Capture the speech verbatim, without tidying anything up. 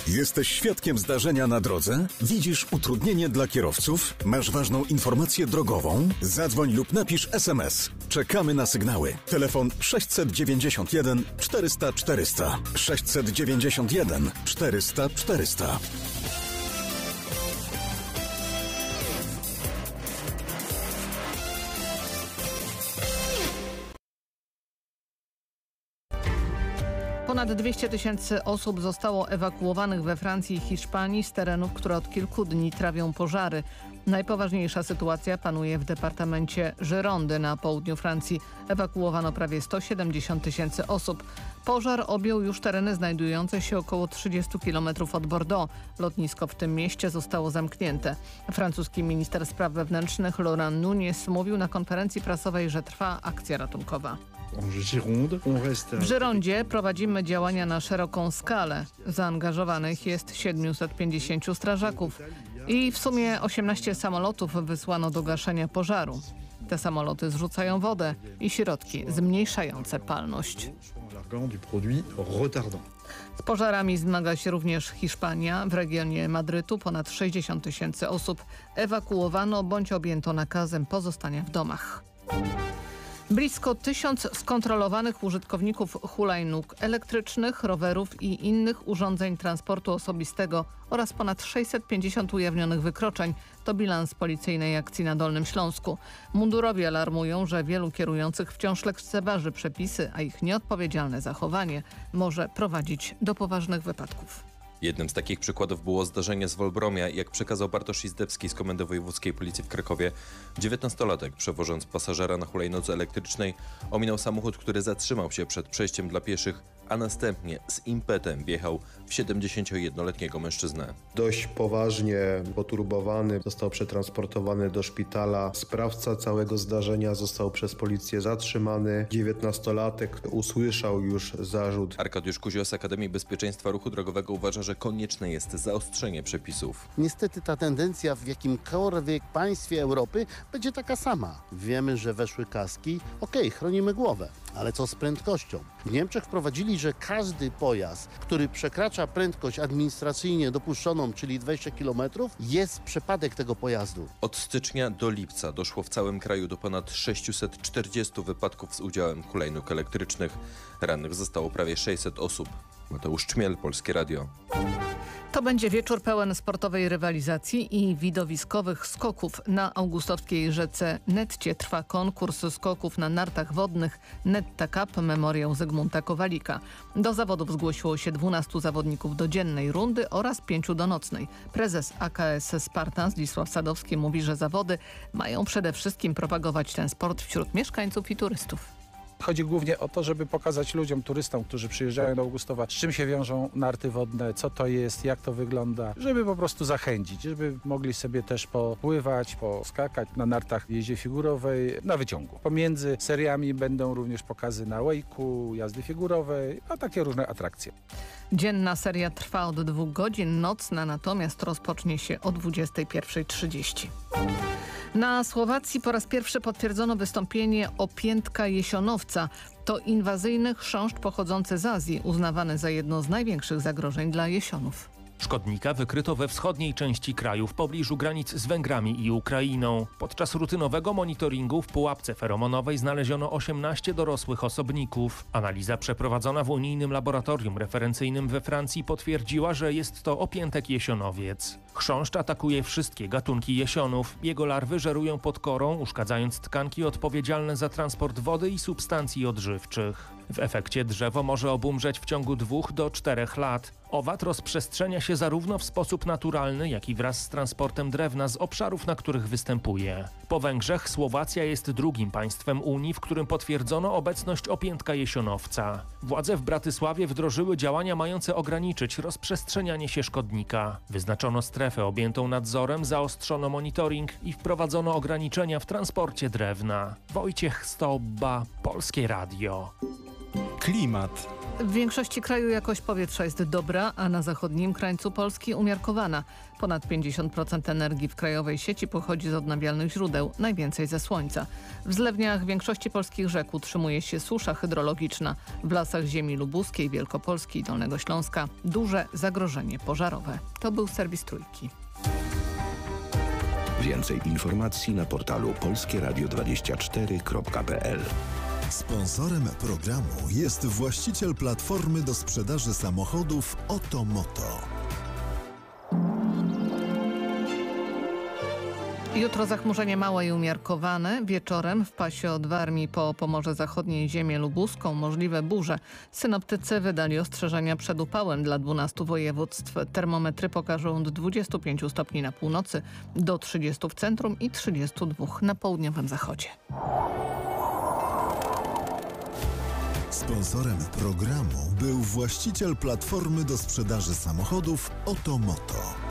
Jesteś świadkiem zdarzenia na drodze? Widzisz utrudnienie dla kierowców? Masz ważną informację drogową? Zadzwoń lub napisz es em es. Czekamy na sygnały. Telefon sześćset dziewięćdziesiąt jeden czterysta czterysta. sześćset dziewięćdziesiąt jeden czterysta czterysta. Ponad dwieście tysięcy osób zostało ewakuowanych we Francji i Hiszpanii z terenów, które od kilku dni trawią pożary. Najpoważniejsza sytuacja panuje w departamencie Girondy na południu Francji. Ewakuowano prawie sto siedemdziesiąt tysięcy osób. Pożar objął już tereny znajdujące się około trzydziestu kilometrów od Bordeaux. Lotnisko w tym mieście zostało zamknięte. Francuski minister spraw wewnętrznych Laurent Nunez mówił na konferencji prasowej, że trwa akcja ratunkowa. W Girondzie prowadzimy działania na szeroką skalę. Zaangażowanych jest siedmiuset pięćdziesięciu strażaków i w sumie osiemnaście samolotów wysłano do gaszenia pożaru. Te samoloty zrzucają wodę i środki zmniejszające palność. Z pożarami zmaga się również Hiszpania. W regionie Madrytu ponad sześćdziesiąt tysięcy osób ewakuowano bądź objęto nakazem pozostania w domach. Blisko tysiąc skontrolowanych użytkowników hulajnóg elektrycznych, rowerów i innych urządzeń transportu osobistego oraz ponad sześćset pięćdziesiąt ujawnionych wykroczeń to bilans policyjnej akcji na Dolnym Śląsku. Mundurowi alarmują, że wielu kierujących wciąż lekceważy przepisy, a ich nieodpowiedzialne zachowanie może prowadzić do poważnych wypadków. Jednym z takich przykładów było zdarzenie z Wolbromia. Jak przekazał Bartosz Izdebski z Komendy Wojewódzkiej Policji w Krakowie, dziewiętnastolatek przewożąc pasażera na hulajnodze elektrycznej ominął samochód, który zatrzymał się przed przejściem dla pieszych, a następnie z impetem wjechał w siedemdziesięciojednoletniego mężczyznę. Dość poważnie poturbowany został przetransportowany do szpitala. Sprawca całego zdarzenia został przez policję zatrzymany. dziewiętnastolatek usłyszał już zarzut. Arkadiusz Kuzio z Akademii Bezpieczeństwa Ruchu Drogowego uważa, że konieczne jest zaostrzenie przepisów. Niestety ta tendencja w jakimkolwiek państwie Europy będzie taka sama. Wiemy, że weszły kaski, okej, okay, chronimy głowę, ale co z prędkością? W Niemczech wprowadzili, że każdy pojazd, który przekracza prędkość administracyjnie dopuszczoną, czyli dwadzieścia kilometrów, jest przypadek tego pojazdu. Od stycznia do lipca doszło w całym kraju do ponad sześciuset czterdziestu wypadków z udziałem hulajnóg elektrycznych. Rannych zostało prawie sześćset osób. Mateusz Czmiel, Polskie Radio. To będzie wieczór pełen sportowej rywalizacji i widowiskowych skoków. Na augustowskiej rzece Netcie trwa konkurs skoków na nartach wodnych Netta Cup Memoriał Zygmunta Kowalika. Do zawodów zgłosiło się dwunastu zawodników do dziennej rundy oraz pięciu do nocnej. Prezes A K S Spartan Zdzisław Sadowski mówi, że zawody mają przede wszystkim propagować ten sport wśród mieszkańców i turystów. Chodzi głównie o to, żeby pokazać ludziom, turystom, którzy przyjeżdżają do Augustowa, z czym się wiążą narty wodne, co to jest, jak to wygląda, żeby po prostu zachęcić, żeby mogli sobie też popływać, poskakać na nartach w jeździe figurowej, na wyciągu. Pomiędzy seriami będą również pokazy na wake'u, jazdy figurowej, a takie różne atrakcje. Dzienna seria trwa od dwóch godzin, nocna natomiast rozpocznie się o dwudziestej pierwszej trzydzieści. Na Słowacji po raz pierwszy potwierdzono wystąpienie opiętka jesionowca. To inwazyjny chrząszcz pochodzący z Azji, uznawany za jedno z największych zagrożeń dla jesionów. Szkodnika wykryto we wschodniej części kraju w pobliżu granic z Węgrami i Ukrainą. Podczas rutynowego monitoringu w pułapce feromonowej znaleziono osiemnaście dorosłych osobników. Analiza przeprowadzona w unijnym laboratorium referencyjnym we Francji potwierdziła, że jest to opiętek jesionowiec. Chrząszcz atakuje wszystkie gatunki jesionów. Jego larwy żerują pod korą, uszkadzając tkanki odpowiedzialne za transport wody i substancji odżywczych. W efekcie drzewo może obumrzeć w ciągu dwóch do czterech lat. Owad rozprzestrzenia się zarówno w sposób naturalny, jak i wraz z transportem drewna z obszarów, na których występuje. Po Węgrzech Słowacja jest drugim państwem Unii, w którym potwierdzono obecność opiętka jesionowca. Władze w Bratysławie wdrożyły działania mające ograniczyć rozprzestrzenianie się szkodnika. Wyznaczono strefę objętą nadzorem, zaostrzono monitoring i wprowadzono ograniczenia w transporcie drewna. Wojciech Stobba, Polskie Radio. Klimat. W większości kraju jakość powietrza jest dobra, a na zachodnim krańcu Polski umiarkowana. Ponad pięćdziesiąt procent energii w krajowej sieci pochodzi z odnawialnych źródeł, najwięcej ze słońca. W zlewniach większości polskich rzek utrzymuje się susza hydrologiczna. W lasach ziemi lubuskiej, Wielkopolski i Dolnego Śląska duże zagrożenie pożarowe. To był serwis Trójki. Więcej informacji na portalu polskie radio dwadzieścia cztery kropka p l. Sponsorem programu jest właściciel platformy do sprzedaży samochodów Otomoto. Jutro zachmurzenie małe i umiarkowane. Wieczorem w pasie od Warmii po Pomorze Zachodnie i ziemię lubuską możliwe burze. Synoptycy wydali ostrzeżenia przed upałem dla dwunastu województw. Termometry pokażą od dwudziestu pięciu stopni na północy do trzydziestu w centrum i trzydziestu dwóch na południowym zachodzie. Sponsorem programu był właściciel platformy do sprzedaży samochodów Otomoto.